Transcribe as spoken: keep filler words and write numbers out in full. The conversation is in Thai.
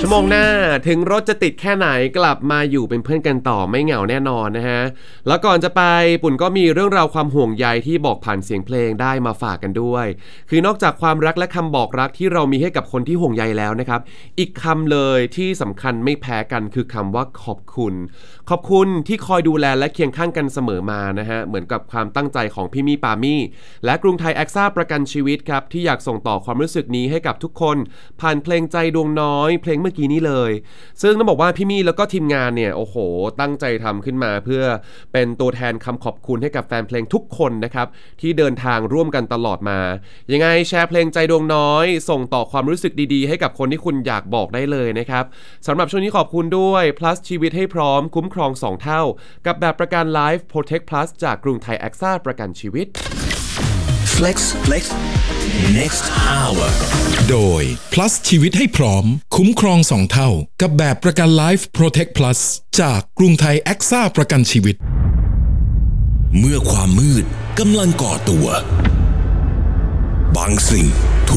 ชั่วโมงหน้าถึงรถจะติดแค่ไหนกลับมาอยู่เป็นเพื่อนกันต่อไม่เหงาแน่นอนนะฮะแล้วก่อนจะไปปุ่นก็มีเรื่องราวความห่วงใยที่บอกผ่านเสียงเพลงได้มาฝากกันด้วยคือนอกจากความรักและคำบอกรักที่เรามีให้กับคนที่ห่วงใยแล้วนะครับอีกคำเลยที่สำคัญไม่แพ้กันคือคำว่าขอบคุณขอบคุณที่คอยดูแลและเคียงข้างกันเสมอมานะฮะเหมือนกับความตั้งใจของพี่มี่ปามี่และกรุงไทยแอ็กซ่าประกันชีวิตครับที่อยากส่งต่อความรู้สึกนี้ให้กับทุกคนผ่านเพลงใจดวงน้อยเพลงเมื่อกี้นี้เลยซึ่งต้องบอกว่าพี่มี่แล้วก็ทีมงานเนี่ยโอ้โหตั้งใจทำขึ้นมาเพื่อเป็นตัวแทนคำขอบคุณให้กับแฟนเพลงทุกคนนะครับที่เดินทางร่วมกันตลอดมายังไงแชร์เพลงใจดวงน้อยส่งต่อความรู้สึกดีๆให้กับคนที่คุณอยากบอกได้เลยนะครับสำหรับช่วงนี้ขอบคุณด้วย plus ชีวิตให้พร้อมคุ้มครองสองเท่ากับแบบประกัน Life Protect Plus จากกรุงไทยแอ็กซ่าประกันชีวิต Flex Flex Next Hour โดย plus ชีวิตให้พร้อมคุ้มครองสองเท่ากับแบบประกัน Life Protect Plus จากกรุงไทยแอ็กซ่าประกันชีวิตเมื่อความมืดกำลังก่อตัวบางสิ่ง